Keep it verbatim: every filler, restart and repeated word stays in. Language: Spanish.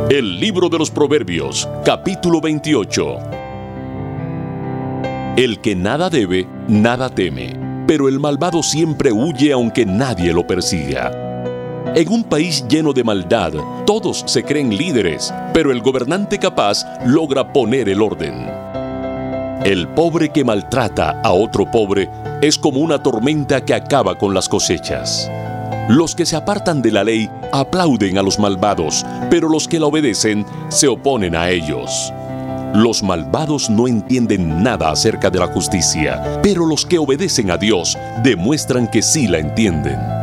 El libro de los Proverbios, capítulo veintiocho. El que nada debe, nada teme, pero el malvado siempre huye aunque nadie lo persiga. En un país lleno de maldad, todos se creen líderes, pero el gobernante capaz logra poner el orden. El pobre que maltrata a otro pobre es como una tormenta que acaba con las cosechas. Los que se apartan de la ley aplauden a los malvados, pero los que la obedecen se oponen a ellos. Los malvados no entienden nada acerca de la justicia, pero los que obedecen a Dios demuestran que sí la entienden.